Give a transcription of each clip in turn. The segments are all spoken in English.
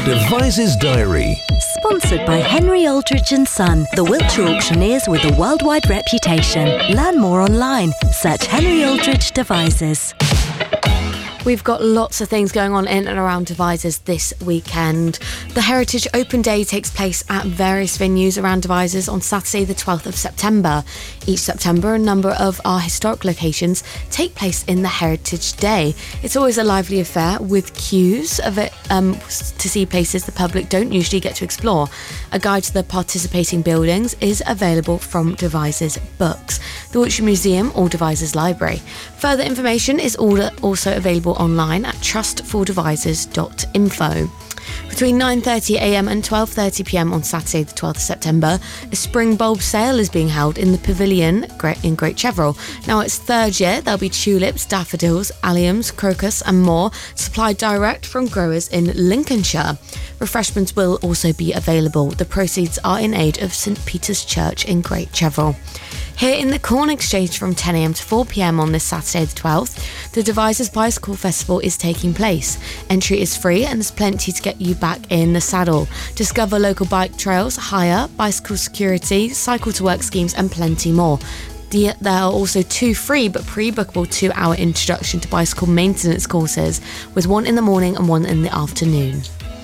Devizes Diary. Sponsored by Henry Aldridge & Son, the Wiltshire auctioneers with a worldwide reputation. Learn more online. Search Henry Aldridge Devizes. We've got lots of things going on in and around Devizes this weekend. The Heritage Open Day takes place at various venues around Devizes on Saturday the 12th of September. Each September, a number of our historic locations take place in the Heritage Day. It's always a lively affair with queues of it to see places the public don't usually get to explore. A guide to the participating buildings is available from Devizes Books, the Wiltshire Museum or Devizes Library. Further information is also available online at trustfordevizes.info. Between 9:30am and 12:30pm on Saturday the 12th of September, a spring bulb sale is being held in the Pavilion in Great Cheverel. Now it's third year, there'll be tulips, daffodils, alliums, crocus and more supplied direct from growers in Lincolnshire. Refreshments will also be available. The proceeds are in aid of St Peter's Church in Great Cheverel. Here in the Corn Exchange from 10am to 4pm on this Saturday the 12th, the Devizes Bicycle Festival is taking place. Entry is free and there's plenty to get you back in the saddle. Discover local bike trails, hire, bicycle security, cycle to work schemes and plenty more. There are also 2 free but pre-bookable 2-hour introduction to bicycle maintenance courses, with one in the morning and one in the afternoon.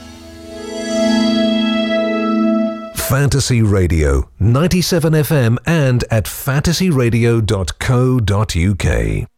Fantasy Radio, 97 FM and at fantasyradio.co.uk.